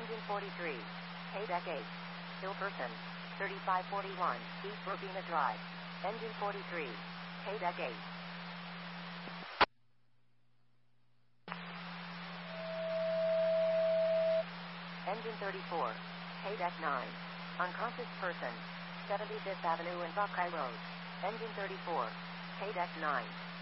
Engine 43. Haydeck 8. Hill person. 3541 East Robina Drive. Engine 43. Haydeck 8. Engine 34. Haydeck 9. Unconscious person. 75th Avenue and Buckeye Road. Engine 34. Haydeck 9.